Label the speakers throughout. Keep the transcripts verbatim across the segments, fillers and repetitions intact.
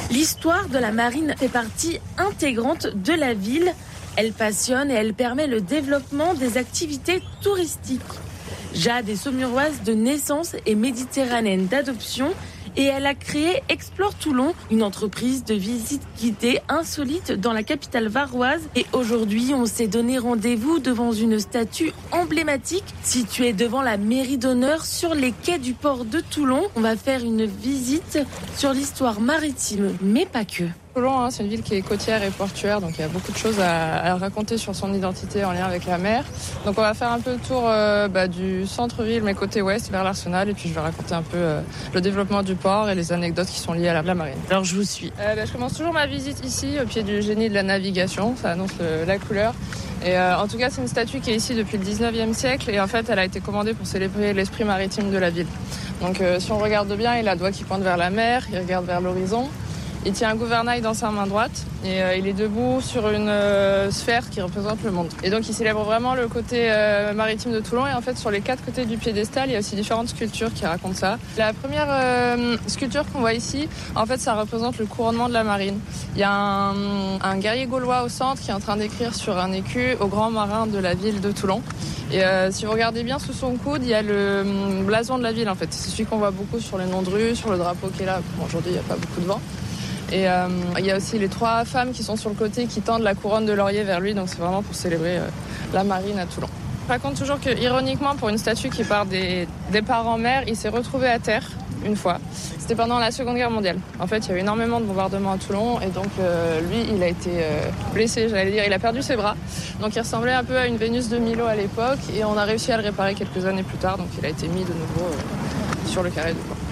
Speaker 1: L'histoire de la marine fait partie intégrante de la ville. Elle passionne et elle permet le développement des activités touristiques. Jade est saumuroise de naissance et méditerranéenne d'adoption et elle a créé Explore Toulon, une entreprise de visite guidée insolite dans la capitale varoise. Et aujourd'hui, on s'est donné rendez-vous devant une statue emblématique située devant la mairie d'honneur sur les quais du port de Toulon. On va faire une visite sur l'histoire maritime, mais pas que.
Speaker 2: Toulon, hein, c'est une ville qui est côtière et portuaire, donc il y a beaucoup de choses à, à raconter sur son identité en lien avec la mer. Donc on va faire un peu le tour euh, bah, du centre-ville, mais côté ouest, vers l'Arsenal, et puis je vais raconter un peu euh, le développement du port et les anecdotes qui sont liées à la, la marine.
Speaker 1: Alors je vous suis.
Speaker 2: Euh, bah, je commence toujours ma visite ici, au pied du génie de la navigation, ça annonce le, la couleur. Et euh, en tout cas, c'est une statue qui est ici depuis le dix-neuvième siècle, et en fait, elle a été commandée pour célébrer l'esprit maritime de la ville. Donc euh, si on regarde bien, il a le doigt qui pointe vers la mer, il regarde vers l'horizon. Il tient un gouvernail dans sa main droite et euh, il est debout sur une euh, sphère qui représente le monde. Et donc il célèbre vraiment le côté euh, maritime de Toulon. Et en fait, sur les quatre côtés du piédestal, il y a aussi différentes sculptures qui racontent ça. La première euh, sculpture qu'on voit ici, en fait, ça représente le couronnement de la marine. Il y a un, un guerrier gaulois au centre qui est en train d'écrire sur un écu au grand marin de la ville de Toulon. Et euh, si vous regardez bien sous son coude, il y a le hum, blason de la ville en fait. C'est celui qu'on voit beaucoup sur les noms de rue, sur le drapeau qui est là. Bon, aujourd'hui, il n'y a pas beaucoup de vent. Et euh, il y a aussi les trois femmes qui sont sur le côté qui tendent la couronne de laurier vers lui, donc c'est vraiment pour célébrer euh, la marine à Toulon. Je raconte toujours que, ironiquement, pour une statue qui part des départs en mer, il s'est retrouvé à terre une fois. C'était pendant la Seconde Guerre mondiale. En fait, il y a eu énormément de bombardements à Toulon et donc euh, lui, il a été euh, blessé, j'allais dire, il a perdu ses bras. Donc il ressemblait un peu à une Vénus de Milo à l'époque et on a réussi à le réparer quelques années plus tard, donc il a été mis de nouveau euh, sur le carré de bois.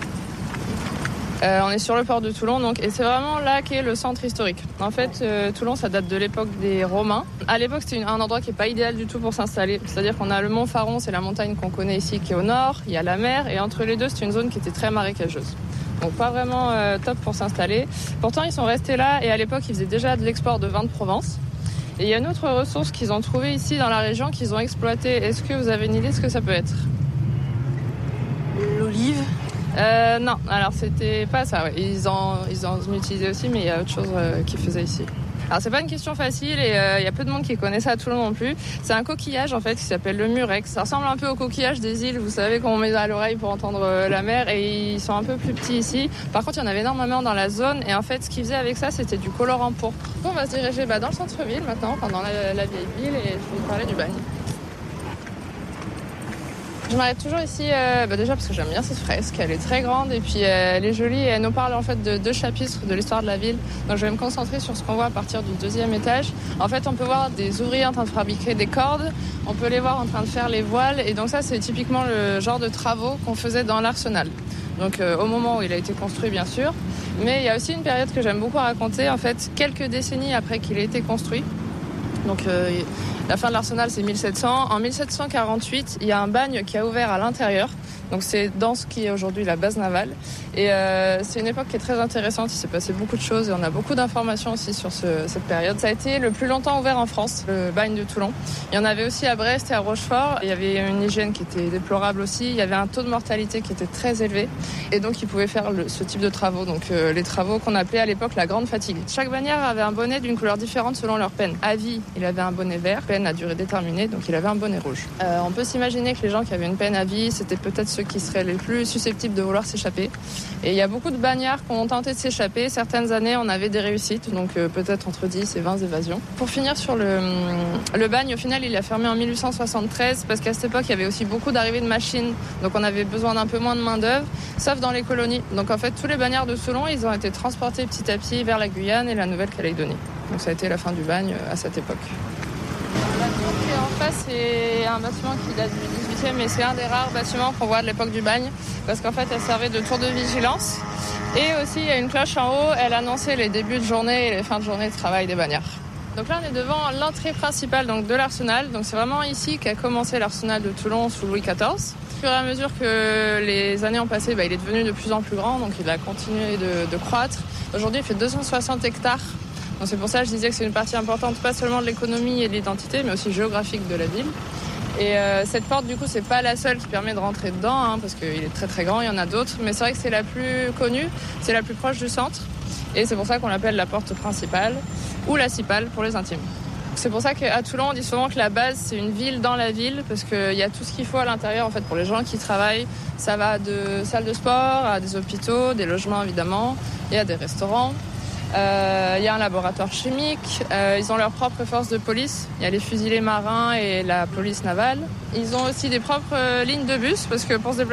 Speaker 2: Euh, on est sur le port de Toulon, donc, et c'est vraiment là qu'est le centre historique. En fait, euh, Toulon, ça date de l'époque des Romains. À l'époque, c'était une, un endroit qui n'est pas idéal du tout pour s'installer. C'est-à-dire qu'on a le mont Faron, c'est la montagne qu'on connaît ici, qui est au nord. Il y a la mer, et entre les deux, c'est une zone qui était très marécageuse. Donc pas vraiment euh, top pour s'installer. Pourtant, ils sont restés là, et à l'époque, ils faisaient déjà de l'export de vin de Provence. Et il y a une autre ressource qu'ils ont trouvée ici dans la région, qu'ils ont exploitée. Est-ce que vous avez une idée de ce que ça peut être ?
Speaker 1: L'olive ?
Speaker 2: Euh, non, alors c'était pas ça. Ouais. Ils en ils en utilisaient aussi, mais il y a autre chose euh, qu'ils faisaient ici. Alors c'est pas une question facile et il euh, y a peu de monde qui connaît ça à Toulon non plus. C'est un coquillage en fait qui s'appelle le murex. Ça ressemble un peu au coquillage des îles, vous savez, qu'on met à l'oreille pour entendre euh, la mer, et ils sont un peu plus petits ici. Par contre, il y en avait énormément dans la zone et en fait, ce qu'ils faisaient avec ça, c'était du colorant pourpre. On va se diriger bah, dans le centre-ville maintenant, enfin, dans la, la vieille ville, et je vais vous parler du bagne. Je m'arrête toujours ici, euh, bah déjà parce que j'aime bien cette fresque, elle est très grande et puis euh, elle est jolie et elle nous parle en fait de deux chapitres de l'histoire de la ville. Donc je vais me concentrer sur ce qu'on voit à partir du deuxième étage. En fait, on peut voir des ouvriers en train de fabriquer des cordes, on peut les voir en train de faire les voiles, et donc ça c'est typiquement le genre de travaux qu'on faisait dans l'Arsenal. Donc euh, au moment où il a été construit bien sûr, mais il y a aussi une période que j'aime beaucoup raconter, en fait quelques décennies après qu'il ait été construit. Donc euh, la fin de l'Arsenal, c'est mille sept cents. En mille sept cent quarante-huit, il y a un bagne qui a ouvert à l'intérieur. Donc c'est dans ce qui est aujourd'hui la base navale. Et euh, c'est une époque qui est très intéressante. Il s'est passé beaucoup de choses et on a beaucoup d'informations aussi sur ce, cette période. Ça a été le plus longtemps ouvert en France, le bagne de Toulon. Il y en avait aussi à Brest et à Rochefort. Il y avait une hygiène qui était déplorable aussi. Il y avait un taux de mortalité qui était très élevé. Et donc ils pouvaient faire le, ce type de travaux. Donc euh, les travaux qu'on appelait à l'époque la grande fatigue. Chaque bannière avait un bonnet d'une couleur différente selon leur peine. À vie, il avait un bonnet vert. Peine à durée déterminée, donc il avait un bonnet rouge. Euh, on peut s'imaginer que les gens qui avaient une peine à vie, c'était peut-être ceux qui seraient les plus susceptibles de vouloir s'échapper. Et il y a beaucoup de bagnards qui ont tenté de s'échapper. Certaines années, on avait des réussites, donc euh, peut-être entre dix et vingt évasions. Pour finir sur le, le bagne, au final, il a fermé en mille huit cent soixante-treize parce qu'à cette époque, il y avait aussi beaucoup d'arrivées de machines, donc on avait besoin d'un peu moins de main-d'œuvre, sauf dans les colonies. Donc en fait, tous les bagnards de Toulon, ils ont été transportés petit à petit vers la Guyane et la Nouvelle-Calédonie. Donc ça a été la fin du bagne à cette époque. La tour qui est en face, c'est un bâtiment qui date du dix-huitième et c'est un des rares bâtiments qu'on voit de l'époque du bagne parce qu'en fait, elle servait de tour de vigilance. Et aussi, il y a une cloche en haut, elle annonçait les débuts de journée et les fins de journée de travail des bagnards. Donc là, on est devant l'entrée principale donc, de l'Arsenal. Donc c'est vraiment ici qu'a commencé l'Arsenal de Toulon sous Louis quatorze. Au fur et à mesure que les années ont passé, bah, il est devenu de plus en plus grand, donc il a continué de, de croître. Aujourd'hui, il fait deux cent soixante hectares. Donc c'est pour ça que je disais que c'est une partie importante, pas seulement de l'économie et de l'identité, mais aussi géographique de la ville. Et euh, cette porte, du coup, c'est pas la seule qui permet de rentrer dedans, hein, parce qu'il est très très grand, il y en a d'autres. Mais c'est vrai que c'est la plus connue, c'est la plus proche du centre. Et c'est pour ça qu'on l'appelle la porte principale ou la cipale pour les intimes. C'est pour ça qu'à Toulon, on dit souvent que la base, c'est une ville dans la ville, parce qu'il y a tout ce qu'il faut à l'intérieur en fait, pour les gens qui travaillent. Ça va de salles de sport à des hôpitaux, des logements évidemment, il y a des restaurants. Euh, il y a un laboratoire chimique, euh, ils ont leur propre force de police, il y a les fusiliers marins et la police navale. Ils ont aussi des propres euh, lignes de bus, parce que pour se déplacer